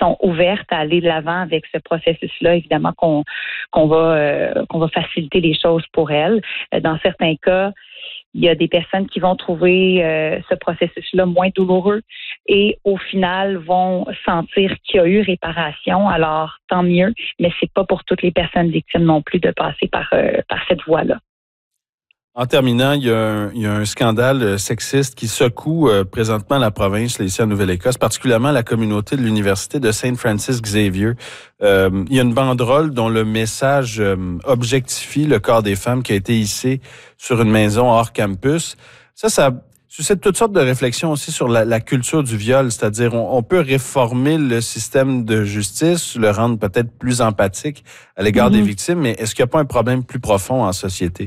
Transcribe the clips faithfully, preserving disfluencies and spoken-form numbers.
sont ouvertes à aller de l'avant avec ce processus-là. Évidemment qu'on qu'on va euh, qu'on va faciliter les choses pour elles. Dans certains cas, il y a des personnes qui vont trouver euh, ce processus-là moins douloureux et au final vont sentir qu'il y a eu réparation. Alors, tant mieux, mais c'est pas pour toutes les personnes victimes non plus de passer par, euh, par cette voie-là. En terminant, il y, a un, il y a un scandale sexiste qui secoue euh, présentement la province, là, ici en Nouvelle-Écosse, particulièrement la communauté de l'Université de Saint Francis Xavier. Euh, il y a une banderole dont le message euh, objectifie le corps des femmes qui a été hissé sur une maison hors campus. Ça, ça suscite toutes sortes de réflexions aussi sur la, la culture du viol, c'est-à-dire on, on peut réformer le système de justice, le rendre peut-être plus empathique à l'égard mm-hmm. des victimes, mais est-ce qu'il n'y a pas un problème plus profond en société?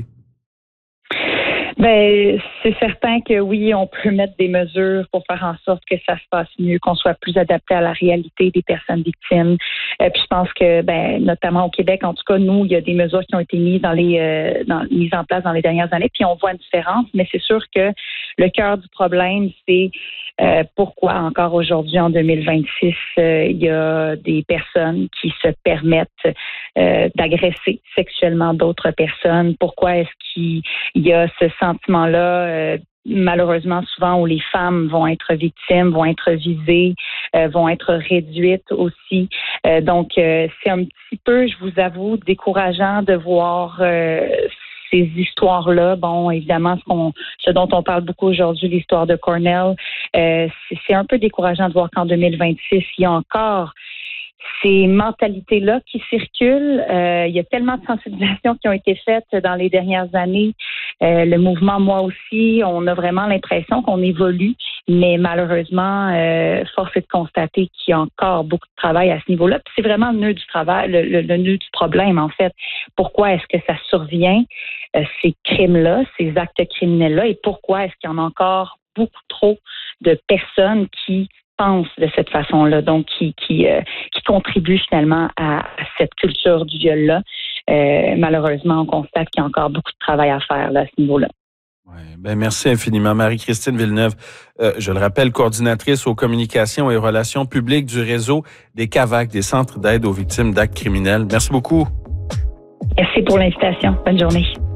Ben, c'est certain que oui, on peut mettre des mesures pour faire en sorte que ça se passe mieux, qu'on soit plus adapté à la réalité des personnes victimes. Euh, puis je pense que, ben, notamment au Québec, en tout cas, nous, il y a des mesures qui ont été mises dans les, euh, dans, mises en place dans les dernières années, puis on voit une différence. Mais c'est sûr que le cœur du problème, c'est euh, pourquoi encore aujourd'hui, en deux mille vingt-six, euh, il y a des personnes qui se permettent euh, d'agresser sexuellement d'autres personnes. Pourquoi est-ce qu'il y a ce sentiment-là, euh, malheureusement, souvent où les femmes vont être victimes, vont être visées, euh, vont être réduites aussi. Euh, donc, euh, c'est un petit peu, je vous avoue, décourageant de voir euh, ces histoires-là. Bon, évidemment, ce, qu'on, ce dont on parle beaucoup aujourd'hui, l'histoire de Cornell, euh, c'est, c'est un peu décourageant de voir qu'en deux mille vingt-six, il y a encore ces mentalités-là qui circulent. Euh, il y a tellement de sensibilisations qui ont été faites dans les dernières années. Euh, le mouvement, moi aussi, on a vraiment l'impression qu'on évolue, mais malheureusement, euh, force est de constater qu'il y a encore beaucoup de travail à ce niveau-là. Puis c'est vraiment le nœud du travail, le, le, le nœud du problème, en fait. Pourquoi est-ce que ça survient, euh, ces crimes-là, ces actes criminels-là, et pourquoi est-ce qu'il y en a encore beaucoup trop de personnes qui pensent de cette façon-là, donc qui qui, euh, qui contribuent finalement à, à cette culture du viol-là. Euh, malheureusement, on constate qu'il y a encore beaucoup de travail à faire là, à ce niveau-là. Ouais, ben merci infiniment. Marie-Christine Villeneuve, euh, je le rappelle, coordinatrice aux communications et relations publiques du réseau des C A V A C, des Centres d'aide aux victimes d'actes criminels. Merci beaucoup. Merci pour l'invitation. Bonne journée.